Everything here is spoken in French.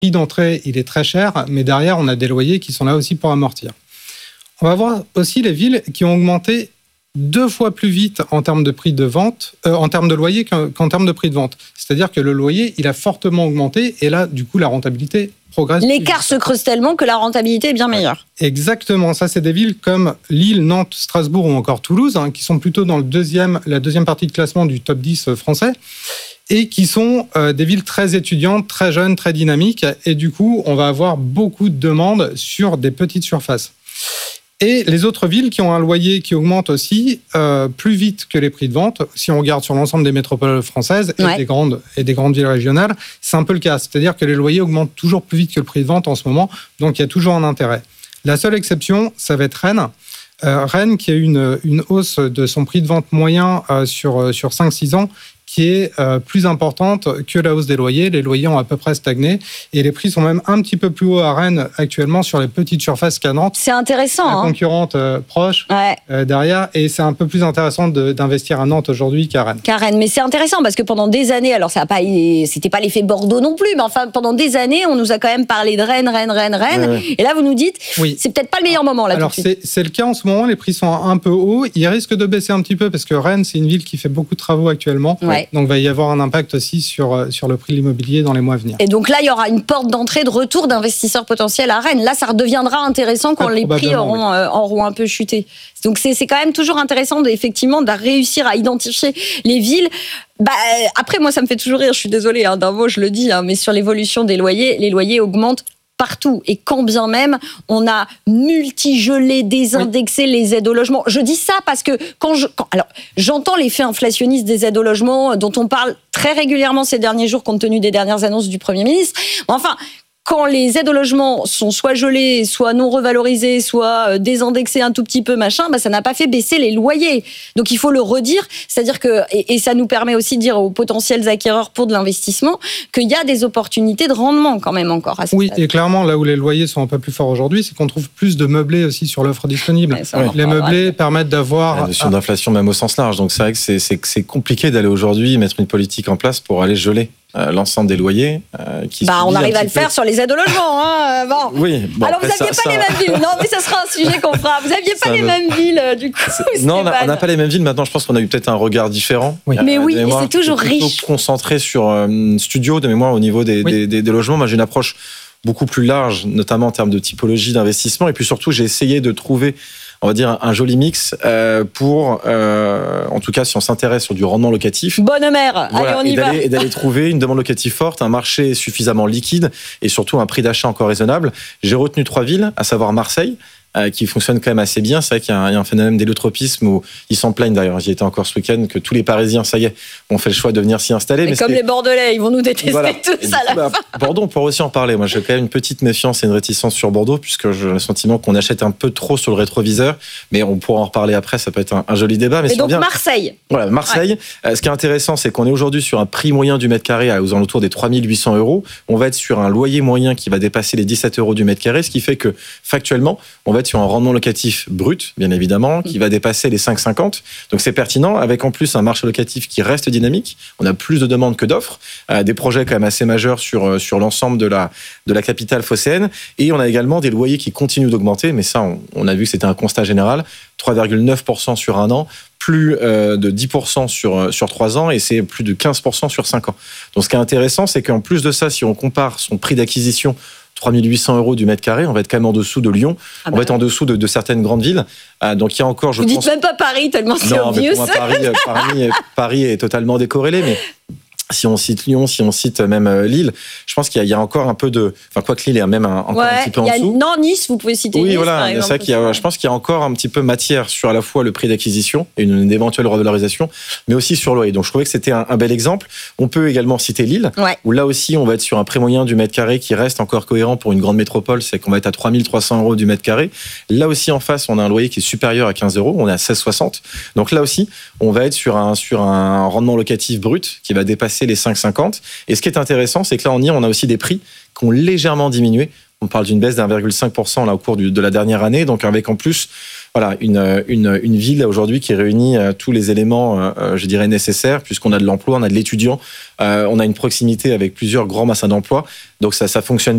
prix d'entrée, il est très cher, mais derrière, on a des loyers qui sont là aussi pour amortir. On va voir aussi les villes qui ont augmenté 2 fois plus vite en termes de prix de vente, en termes de loyer qu'en termes de prix de vente. C'est-à-dire que le loyer, il a fortement augmenté et là, du coup, la rentabilité progresse. L'écart se creuse tellement que la rentabilité est bien meilleure. Exactement. Ça, c'est des villes comme Lille, Nantes, Strasbourg ou encore Toulouse, qui sont plutôt dans la deuxième partie de classement du top 10 français et qui sont des villes très étudiantes, très jeunes, très dynamiques. Et du coup, on va avoir beaucoup de demandes sur des petites surfaces. Et les autres villes qui ont un loyer qui augmente aussi plus vite que les prix de vente, si on regarde sur l'ensemble des métropoles françaises et des grandes villes régionales, c'est un peu le cas. C'est-à-dire que les loyers augmentent toujours plus vite que le prix de vente en ce moment, donc il y a toujours un intérêt. La seule exception, ça va être Rennes. Rennes qui a eu une hausse de son prix de vente moyen sur 5-6 ans, qui est plus importante que la hausse des loyers. Les loyers ont à peu près stagné et les prix sont même un petit peu plus hauts à Rennes actuellement sur les petites surfaces qu'à Nantes. C'est intéressant. La concurrente proche derrière, et c'est un peu plus intéressant d'investir à Nantes aujourd'hui qu'à Rennes. Mais c'est intéressant parce que pendant des années, alors c'était pas l'effet Bordeaux non plus, mais enfin pendant des années, on nous a quand même parlé de Rennes. Ouais. Et là, vous nous dites, c'est peut-être pas le meilleur moment là. Alors tout de suite. C'est le cas en ce moment. Les prix sont un peu hauts. Ils risquent de baisser un petit peu parce que Rennes, c'est une ville qui fait beaucoup de travaux actuellement. Ouais. Donc, il va y avoir un impact aussi sur le prix de l'immobilier dans les mois à venir. Et donc là, il y aura une porte d'entrée de retour d'investisseurs potentiels à Rennes. Là, ça redeviendra intéressant quand les prix auront un peu chuté. Donc, c'est quand même toujours intéressant effectivement de réussir à identifier les villes. Après, moi, ça me fait toujours rire. Je suis désolée d'un mot, je le dis, mais sur l'évolution des loyers, les loyers augmentent partout. Et quand bien même, on a multigelé, désindexé les aides au logement. Je dis ça parce que alors, j'entends l'effet inflationniste des aides au logement dont on parle très régulièrement ces derniers jours compte tenu des dernières annonces du Premier ministre. Enfin, quand les aides au logement sont soit gelées, soit non revalorisées, soit désindexées un tout petit peu, ça n'a pas fait baisser les loyers. Donc il faut le redire, c'est-à-dire que, et ça nous permet aussi de dire aux potentiels acquéreurs pour de l'investissement qu'il y a des opportunités de rendement quand même encore à ce stade. Et clairement, là où les loyers sont un peu plus forts aujourd'hui, c'est qu'on trouve plus de meublés aussi sur l'offre disponible. Les meublés permettent d'avoir... La notion d'inflation même au sens large, donc c'est vrai que c'est compliqué d'aller aujourd'hui mettre une politique en place pour aller geler l'ensemble des loyers on arrive à le faire sur les aides au logement. Oui. Alors vous n'aviez pas les mêmes villes. Non, mais ça sera un sujet qu'on fera. Vous n'aviez pas les mêmes villes, du coup. Non, on n'a pas les mêmes villes. Maintenant, je pense qu'on a eu peut-être un regard différent. Mais c'est toujours riche. Concentré sur studio de mémoire au niveau des logements. Moi, j'ai une approche beaucoup plus large, notamment en termes de typologie d'investissement. Et puis surtout, j'ai essayé de trouver, on va dire, un joli mix pour, en tout cas, si on s'intéresse sur du rendement locatif. Bonne mère, allez, on y va. Et d'aller trouver une demande locative forte, un marché suffisamment liquide et surtout un prix d'achat encore raisonnable. J'ai retenu 3 villes, à savoir Marseille, qui fonctionne quand même assez bien. C'est vrai qu'il y a un phénomène d'hélotropisme où ils s'en plaignent d'ailleurs. J'y étais encore ce week-end que tous les Parisiens, ça y est, ont fait le choix de venir s'y installer. Mais comme les Bordelais, ils vont nous détester tous à la fin. Bordeaux, on pourrait aussi en parler. Moi, j'ai quand même une petite méfiance et une réticence sur Bordeaux puisque j'ai le sentiment qu'on achète un peu trop sur le rétroviseur. Mais on pourra en reparler après. Ça peut être un joli débat. Mais donc Marseille. Voilà, Marseille. Ouais. Ce qui est intéressant, c'est qu'on est aujourd'hui sur un prix moyen du mètre carré aux alentours des 3 800 €. On va être sur un loyer moyen qui va dépasser les 17 € du mètre carré, ce qui fait que factuellement, on va être sur un rendement locatif brut, bien évidemment, qui va dépasser les 5,50. Donc c'est pertinent, avec en plus un marché locatif qui reste dynamique. On a plus de demandes que d'offres, des projets quand même assez majeurs sur l'ensemble de la capitale phocéenne. Et on a également des loyers qui continuent d'augmenter, mais ça, on a vu que c'était un constat général. 3,9% sur un an, plus de 10% sur 3 ans, et c'est plus de 15% sur 5 ans. Donc ce qui est intéressant, c'est qu'en plus de ça, si on compare son prix d'acquisition 3 800 € du mètre carré, on va être quand même en dessous de Lyon, on va être en dessous de certaines grandes villes. Donc il y a encore, je pense... Vous dites même pas Paris, tellement c'est obvious. Non, Paris est totalement décorrélé, mais... Si on cite Lyon, si on cite même Lille, je pense qu'il y a encore un peu de... Enfin, quoi que Lille est même encore un petit peu en dessous. Non, Nice, vous pouvez citer Nice, par exemple. C'est vrai je pense qu'il y a encore un petit peu matière sur à la fois le prix d'acquisition et une éventuelle revalorisation, mais aussi sur le loyer. Donc, je trouvais que c'était un bel exemple. On peut également citer Lille, où là aussi, on va être sur un prix moyen du mètre carré qui reste encore cohérent pour une grande métropole, c'est qu'on va être à 3 300 € du mètre carré. Là aussi, en face, on a un loyer qui est supérieur à 15 €, on est à 16,60. Donc là aussi, on va être sur un rendement locatif brut qui va dépasser les 5,50. Et ce qui est intéressant, c'est que là, on a aussi des prix qui ont légèrement diminué On parle d'une baisse d'1,5% là au cours de la dernière année. Donc avec en plus voilà, une ville aujourd'hui qui réunit tous les éléments, je dirais, nécessaires, puisqu'on a de l'emploi, on a de l'étudiant, on a une proximité avec plusieurs grands bassins d'emploi. Donc ça fonctionne